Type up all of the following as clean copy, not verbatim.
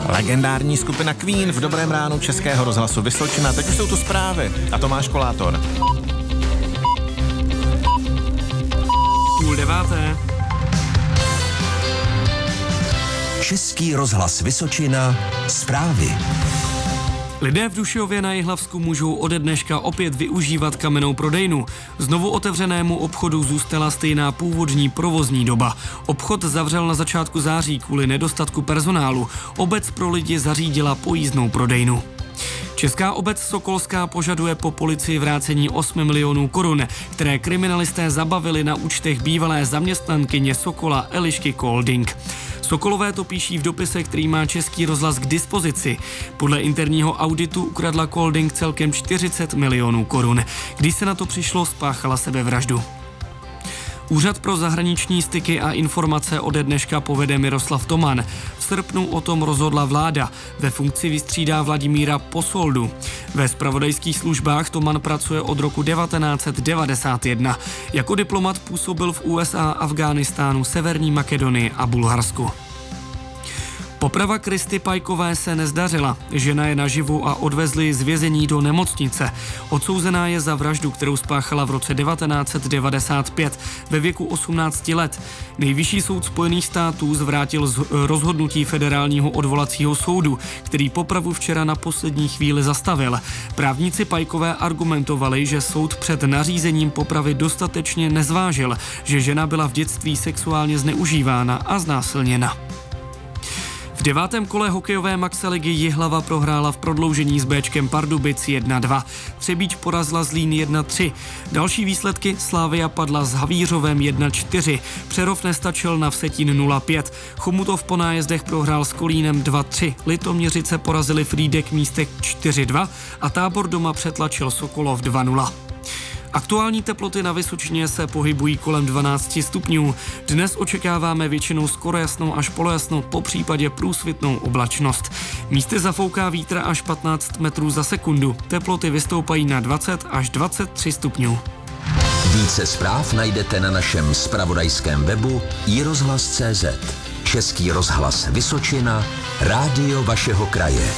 Legendární skupina Queen v dobrém ránu Českého rozhlasu Vysočina. Teď už jsou tu zprávy a Tomáš Kolátor. 8:30. Český rozhlas Vysočina. Zprávy. Lidé v Dušově na Jihlavsku můžou ode dneška opět využívat kamennou prodejnu. Znovu otevřenému obchodu zůstala stejná původní provozní doba. Obchod zavřel na začátku září kvůli nedostatku personálu. Obec pro lidi zařídila pojízdnou prodejnu. Česká obec Sokolská požaduje po policii vrácení 8 milionů korun, které kriminalisté zabavili na účtech bývalé zaměstnankyně Sokola Elišky Kolding. Sokolové to píší v dopise, který má Český rozhlas k dispozici. Podle interního auditu ukradla Kolding celkem 40 milionů korun. Když se na to přišlo, spáchala sebevraždu. Úřad pro zahraniční styky a informace ode dneška povede Miroslav Toman. V srpnu o tom rozhodla vláda. Ve funkci vystřídá Vladimíra Posoldu. Ve zpravodajských službách Toman pracuje od roku 1991. Jako diplomat působil v USA, Afghánistánu, Severní Makedonii a Bulharsku. Poprava Kristy Pajkové se nezdařila. Žena je naživu a odvezli z vězení do nemocnice. Odsouzená je za vraždu, kterou spáchala v roce 1995 ve věku 18 let. Nejvyšší soud Spojených států zvrátil rozhodnutí federálního odvolacího soudu, který popravu včera na poslední chvíli zastavil. Právníci Pajkové argumentovali, že soud před nařízením popravy dostatečně nezvážil, že žena byla v dětství sexuálně zneužívána a znásilněna. V 9. kole hokejové maxaligy Jihlava prohrála v prodloužení s Béčkem Pardubic 1-2. Třebíč porazila Zlín 1-3. Další výsledky: Slavia padla s Havířovem 1-4. Přerov nestačil na Vsetín 0-5. Chomutov po nájezdech prohrál s Kolínem 2-3. Litoměřice porazili Frýdek Místek 4-2 a Tábor doma přetlačil Sokolov 2-0. Aktuální teploty na Vysočině se pohybují kolem 12 stupňů. Dnes očekáváme většinou skoro jasnou až polojasnou, popřípadě průsvitnou oblačnost. Místy zafouká vítr až 15 metrů za sekundu. Teploty vystoupají na 20 až 23 stupňů. Více zpráv najdete na našem zpravodajském webu iRozhlas.cz. Český rozhlas Vysočina, rádio vašeho kraje.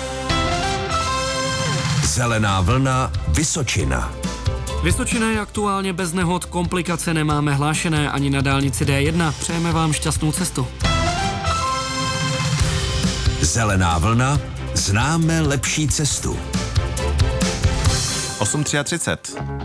Zelená vlna Vysočina. Vysočina je aktuálně bez nehod, komplikace nemáme hlášené ani na dálnici D1. Přejeme vám šťastnou cestu. Zelená vlna, známe lepší cestu. 8:33.